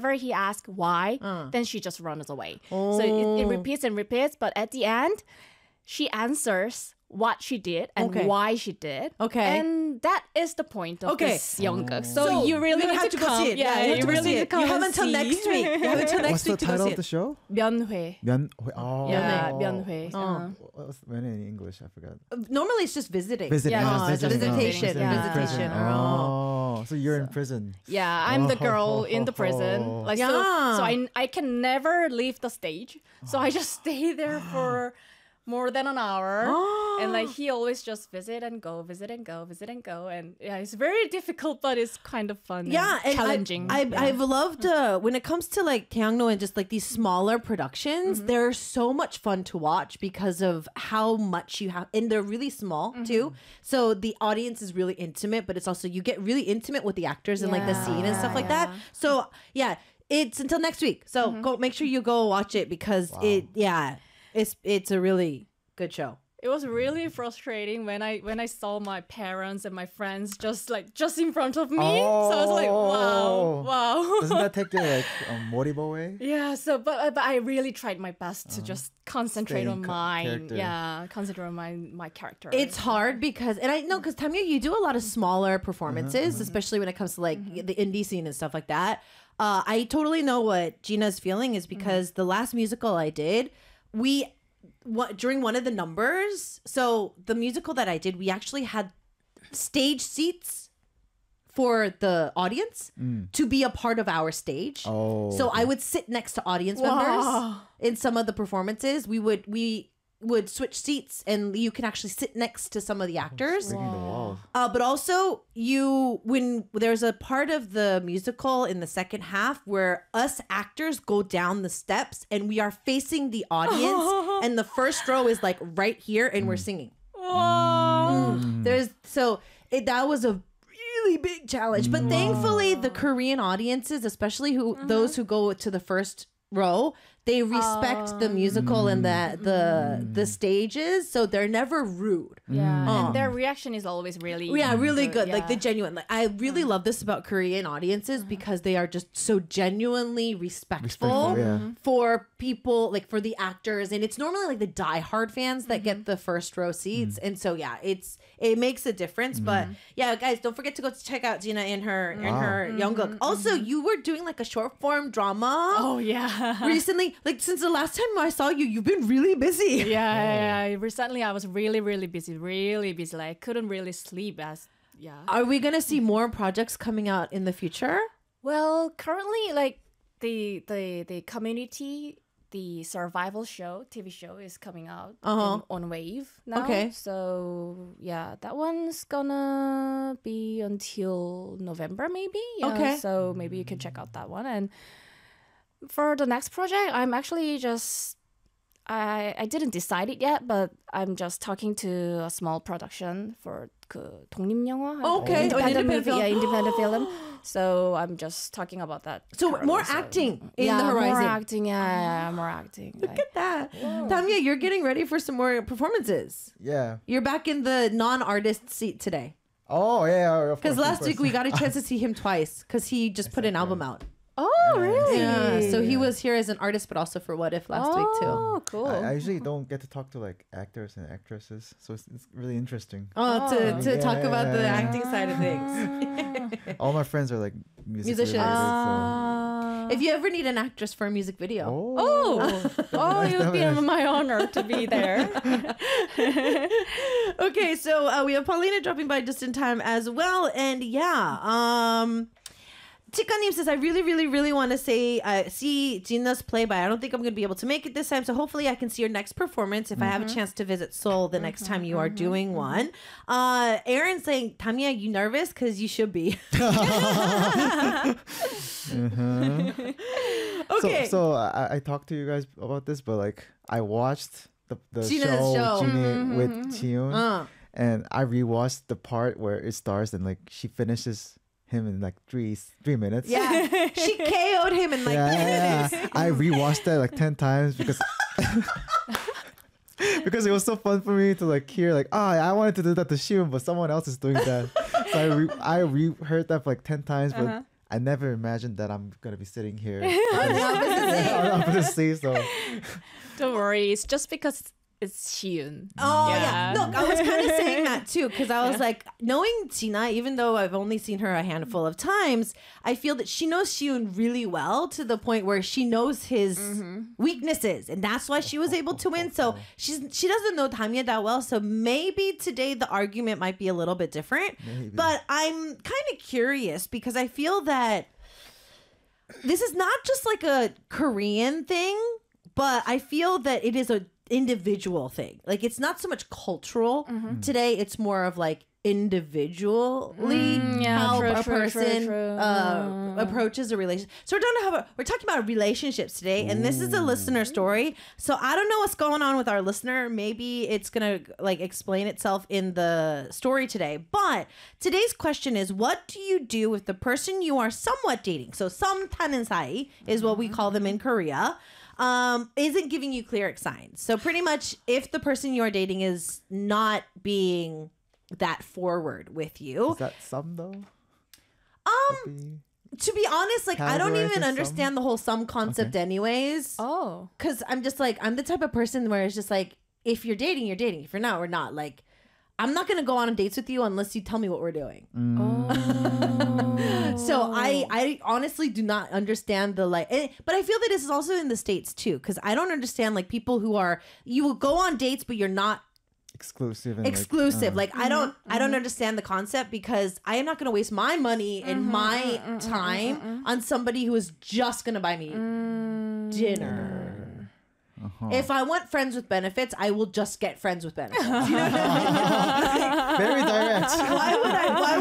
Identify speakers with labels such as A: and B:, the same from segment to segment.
A: whenever he asks why, then she just runs away. So it repeats and repeats. But at the end, she answers what she did and why she did.
B: Okay.
A: And that is the point of this 연극.
B: So
A: you really
B: you
A: need
B: have to go see it.
A: Yeah,
B: you have to
A: really
B: see
A: need
B: it.
A: to come
B: You have
A: and
B: until
A: see.
B: next week. You have until next
C: What's the
B: week to go
C: title
B: see
C: of the
B: it.
C: show?
A: 면회.
C: Oh.
A: Yeah, 면회.
C: What's when in English? I forgot.
B: Normally it's just visiting.
C: Visiting.
A: Yeah,
C: Oh,
A: it's
B: visitation.
A: Yeah.
B: Visitation.
C: Oh, so you're in prison.
A: Yeah, I'm the girl in the prison. Like so I can never leave the stage. So I just stay there for more than an hour. And like he always just visit and go. And yeah, it's very difficult, but it's kind of fun.
B: Yeah,
A: and challenging.
B: I've loved when it comes to like Taeyangno and just like these smaller productions, they're so much fun to watch because of how much you have, and they're really small too. So the audience is really intimate, but it's also you get really intimate with the actors and like the scene and stuff like that. So yeah, it's until next week. So go make sure you go watch it because it's a really good show.
A: It was really frustrating when I saw my parents and my friends just in front of me. So I was like, wow.
C: Doesn't that take your like moribo away?
A: Yeah. So, but I really tried my best to just concentrate
C: Stay
A: on mine.
C: character.
A: Yeah, concentrate on my character.
B: It's hard because, and I know because Tamia, you do a lot of smaller performances, especially when it comes to like the indie scene and stuff like that. I totally know what Gina's feeling is because the last musical I did, during one of the numbers, so the musical that I did, we actually had stage seats for the audience to be a part of our stage. So I would sit next to audience members in some of the performances. We would switch seats and you can actually sit next to some of the actors.
C: Breaking the walls.
B: But also when there's a part of the musical in the second half where us actors go down the steps and we are facing the audience and the first row is like right here and we're singing. That was a really big challenge. But thankfully the Korean audiences, especially those who go to the first row, they respect the musical and the stages, so they're never rude.
A: Yeah, and their reaction is always really
B: really good.
A: Yeah.
B: Like the genuine. Like I really love this about Korean audiences because they are just so genuinely respectful for people, like for the actors, and it's normally like the diehard fans that get the first row seats, and so it makes a difference. But yeah, guys, don't forget to go check out Gina in her 연극. Also, you were doing like a short form drama.
A: Oh yeah,
B: recently. Like since the last time I saw you, you've been really busy.
A: Yeah. Recently, I was really busy. Like I couldn't really sleep.
B: Are we gonna see more projects coming out in the future?
A: Well, currently, like the community, the survival show, TV show is coming out on Wave now.
B: Okay.
A: So yeah, that one's gonna be until November maybe. Yeah,
B: okay.
A: So maybe you can check out that one. And for the next project, I'm actually just I didn't decide it yet, but I'm just talking to a small production for 그 독립영화.
B: Okay,
A: independent film. Yeah, independent film. So I'm just talking about that.
B: So
A: currently,
B: more acting in the
A: more
B: horizon.
A: acting. Yeah, more acting.
B: Look at that, Tamia. You're getting ready for some more performances.
C: Yeah.
B: You're back in the non-artist seat today.
C: Oh yeah.
B: Because last week we got a chance to see him twice because he just put an album out.
A: Oh, really?
B: Yeah. So he was here as an artist, but also for What If last week too.
A: Oh, cool.
C: I usually don't get to talk to like actors and actresses, so it's really interesting.
B: To talk about the acting side of things.
C: All my friends are like
B: musicians.
C: Related,
B: If you ever need an actress for a music video,
A: it would be my honor to be there.
B: Okay, so we have Paulina dropping by just in time as well, and Chikanim says, I really want to see Gina's play, but I don't think I'm going to be able to make it this time. So hopefully I can see your next performance if I have a chance to visit Seoul the next time you are doing one. Aaron's saying, Tamia, you nervous? Because you should be. Okay.
C: So I talked to you guys about this, but like I watched the
B: Gina's show.
C: Gina with Jiyoon, and I rewatched the part where it starts and like she finishes him in like 3 minutes.
B: Yeah, she KO'd him in like 3 minutes.
C: I rewatched that like 10 times because because it was so fun for me to like hear like I wanted to do that to Shion, but someone else is doing that. So I heard that for like 10 times, but I never imagined that I'm gonna be sitting here on opposite seats. So
A: Don't worry, it's just because it's Xiun.
B: Oh yeah. Look, I was kind of saying that too because I was like, knowing Tina, even though I've only seen her a handful of times, I feel that she knows Xiun really well to the point where she knows his weaknesses, and that's why she was able to win. So she doesn't know Tanya that well, so maybe today the argument might be a little bit different.
C: Maybe.
B: But I'm kind of curious because I feel that this is not just like a Korean thing, but I feel that it is a individual thing. Like it's not so much cultural today, it's more of like individually how a person approaches a relationship. So we're talking about relationships today, and this is a listener story. So I don't know what's going on with our listener. Maybe it's gonna like explain itself in the story today. But today's question is, what do you do with the person you are somewhat dating? So samta는 사이 is what we call them in Korea. Isn't giving you clear signs. So pretty much if the person you are dating is not being that forward with you.
C: is that some though?
B: To be honest, like I don't
C: Categorize
B: even
C: as
B: understand the whole some concept anyways.
A: Oh.
B: Cause I'm just like, I'm the type of person where it's just like, if you're dating, you're dating. If you're not, we're not. Like, I'm not gonna go on dates with you unless you tell me what we're doing. So I honestly do not understand the like, but I feel that this is also in the States too, because I don't understand like people who are, you will go on dates but you're not
C: Exclusive. And
B: exclusive. Like I don't understand the concept because I am not going to waste my money and my time on somebody who is just going to buy me dinner. If I want friends with benefits, I will just get friends with benefits. You know what I mean?
C: very direct.
B: Why would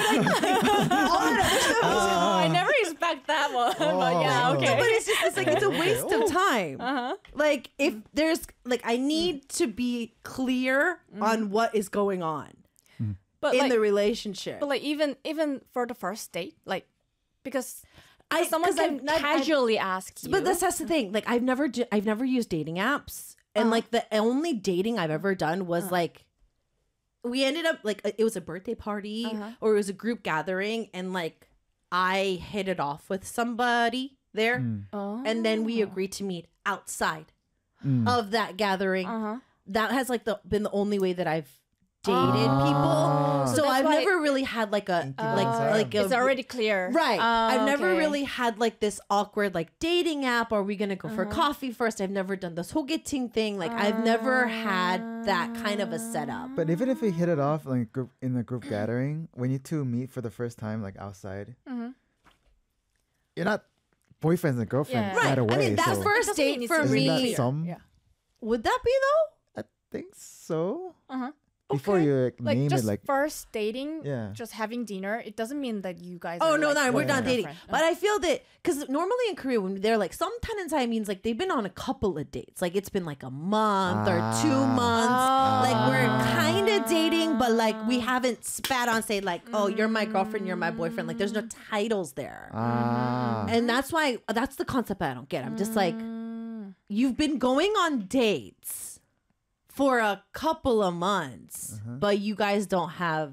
B: I?
A: I never expect that one. But yeah, okay.
B: But it's just, it's like, it's a waste of time. Like if there's like, I need to be clear on what is going on
A: But
B: in
A: like,
B: the relationship.
A: but like even for the first date, like because someone
B: 'cause
A: can casually ask you.
B: But that's the thing. Like I've never used dating apps, and like the only dating I've ever done was like, we ended up like it was a birthday party or it was a group gathering, and like I hit it off with somebody there, and then we agreed to meet outside of that gathering. That has like been the only way that I've dated people. So I've never really had like a like
A: it's already clear,
B: right. I've never
A: okay.
B: really had like this awkward like dating app. Are we gonna go for coffee first? I've never done the sogeting thing. Like I've never had that kind of a setup.
C: But even if we hit it off like in a group gathering, when you two meet for the first time, like outside, you're not boyfriends and girlfriends
A: Yeah.
C: right away.
B: I mean, that
C: so
B: first date for
C: isn't
B: me.
C: that some?
A: Yeah.
B: Would that be though?
C: I think so.
A: Uh-huh.
C: Before you
A: Like
C: name
A: just
C: it, like
A: first dating,
C: Yeah.
A: just having dinner, it doesn't mean that you guys
B: Oh
A: are
B: no,
A: like,
B: no, we're not
A: boyfriend,
B: dating.
A: girlfriend.
B: But I feel that because normally in Korea, when they're like some tansai means like they've been on a couple of dates. Like it's been like a month or 2 months. Like we're kind of dating, but like we haven't spat on say like, oh, you're my girlfriend, you're my boyfriend. Like there's no titles there. And that's why that's the concept I don't get. I'm just like, you've been going on dates for a couple of months, but you guys don't have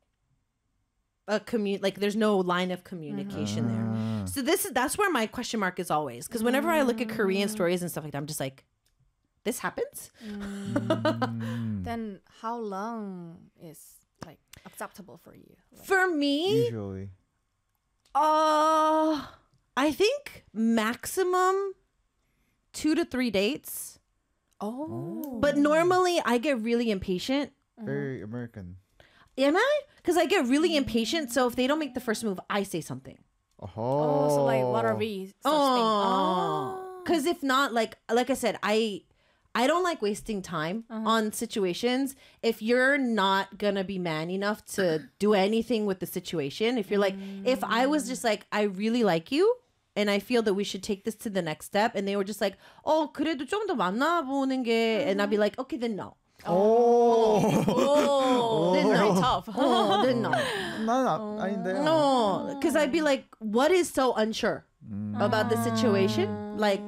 B: a like there's no line of communication there. So that's where my question mark is always, because whenever I look at Korean stories and stuff like that, I'm just like, this happens?
A: Then how long is like acceptable for you? Like,
B: For me,
C: usually.
B: I think maximum 2 to 3 dates. But normally I get really impatient.
C: Very American.
B: Am I? Because I get really impatient. So if they don't make the first move, I say something.
C: Oh,
A: so like what are we? Such thing?
B: Because if not, like I said, I don't like wasting time on situations. If you're not gonna be man enough to do anything with the situation, if you're like, if I was just like, I really like you, and I feel that we should take this to the next step, and they were just like, oh, 그래도 좀 더 만나보는 게, and I'd be like, okay, then no.
A: Oh,
B: Then
A: very
B: no.
A: tough.
B: Then no.
C: No, 아닌데요.
B: No, because I'd be like, what is so unsure about the situation? Like,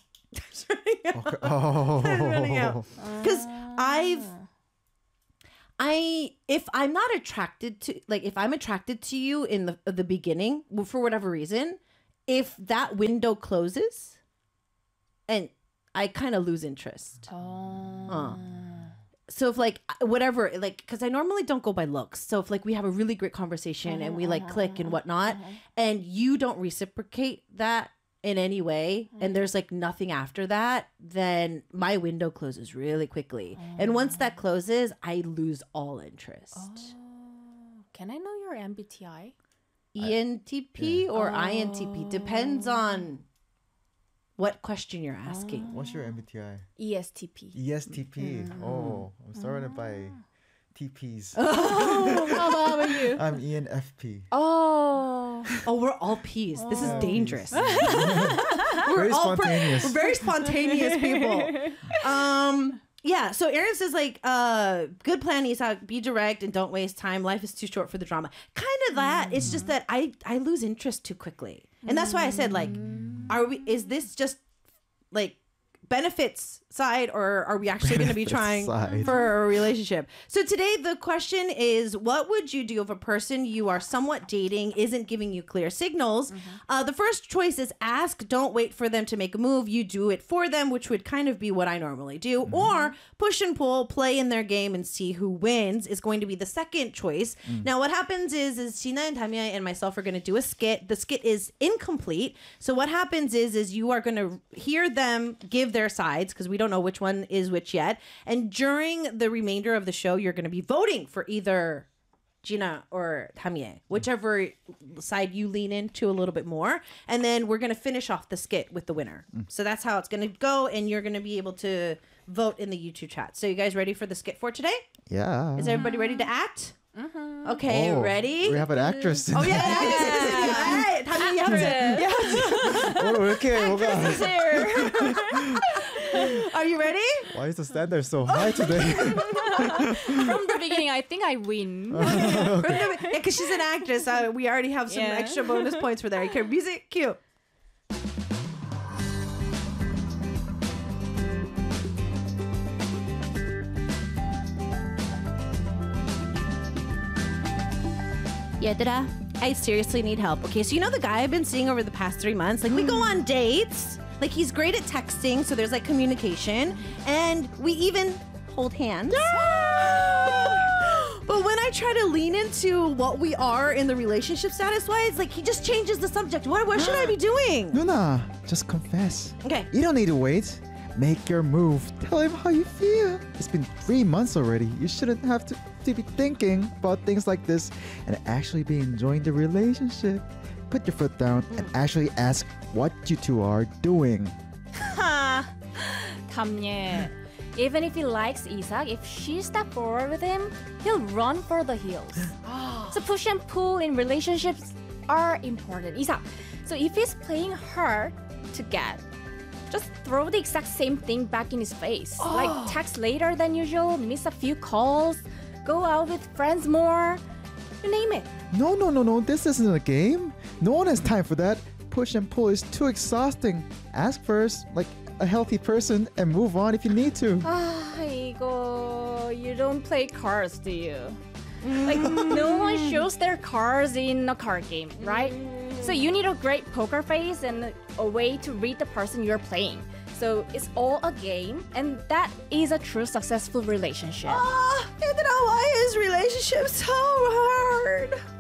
C: Oh.
B: because if I'm not attracted to, like, if I'm attracted to you in the beginning for whatever reason, if that window closes, and I kind of lose interest. So if like whatever, like, because I normally don't go by looks. So if like we have a really great conversation and we like click and whatnot, and you don't reciprocate that in any way, and there's like nothing after that, then my window closes really quickly. And once that closes, I lose all interest.
A: Can I know your MBTI?
B: ENTP or INTP depends on what question you're asking.
C: What's your MBTI?
A: ESTP.
C: ESTP. Oh, I'm surrounded by TPs.
A: How about you?
C: I'm ENFP.
B: Oh, we're all P's. This is dangerous.
C: Very spontaneous.
B: We're very spontaneous people. Yeah, so Aaron says like, good plan, Isak, be direct and don't waste time. Life is too short for the drama. Kind of that. It's just that I lose interest too quickly. And that's why I said like, is this just like benefits side, or are we actually going to be trying for a relationship? So today the question is, what would you do if a person you are somewhat dating isn't giving you clear signals? The first choice is ask, don't wait for them to make a move, you do it for them, which would kind of be what I normally do. Or push and pull, play in their game and see who wins is going to be the second choice. Now what happens is Gina and Tamia and myself are going to do a skit. The skit is incomplete. So what happens is you are going to hear them give their sides, because we don't know which one is which yet. And during the remainder of the show, you're going to be voting for either Gina or Tamie, whichever side you lean into a little bit more. And then we're going to finish off the skit with the winner. So that's how it's going to go. And you're going to be able to vote in the YouTube chat. So you guys ready for the skit for today?
C: Yeah.
B: Is everybody ready to act? Okay, ready?
C: We have an actress.
B: Oh, yeah. All right. Tamie, you have to.
C: Okay,
B: Are you ready?
C: Why is the standard so high today?
A: From the beginning, I think I win.
B: Because she's an actress. We already have some extra bonus points for that. Okay, music, cue. 얘들아, I seriously need help. Okay, so you know the guy I've been seeing over the past 3 months? Like, we go on dates. Like, he's great at texting, so there's, like, communication. And we even hold hands. But when I try to lean into what we are in the relationship status-wise, like, he just changes the subject. What should I be doing?
C: Nuna, just confess.
B: Okay.
C: You don't need to wait. Make your move. Tell him how you feel. It's been 3 months already. You shouldn't have to be thinking about things like this and actually be enjoying the relationship. Put your foot down and actually ask what you two are doing.
A: Tamie, even if he likes Isak, if she steps forward with him, he'll run for the hills. So push and pull in relationships are important. Isak, so if he's playing hard to get, just throw the exact same thing back in his face. Like text later than usual, miss a few calls, go out with friends more, you name it.
C: No. This isn't a game. No one has time for that. Push and pull is too exhausting. Ask first, like a healthy person, and move on if you need to.
A: Igo, you don't play cards, do you? Like, no one shows their cards in a card game, right? So you need a great poker face and a way to read the person you're playing. So it's all a game, and that is a true successful relationship.
B: Why is relationship so hard?